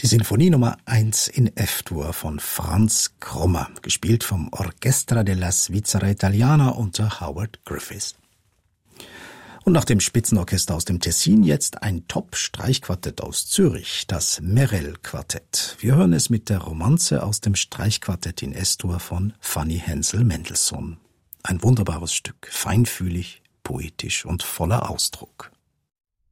Die Sinfonie Nummer 1 in F-Dur von Franz Krommer, gespielt vom Orchestra della Svizzera Italiana unter Howard Griffiths. Und nach dem Spitzenorchester aus dem Tessin jetzt ein Top-Streichquartett aus Zürich, das Merell-Quartett. Wir hören es mit der Romanze aus dem Streichquartett in S-Dur von Fanny Hensel-Mendelssohn. Ein wunderbares Stück, feinfühlig, poetisch und voller Ausdruck.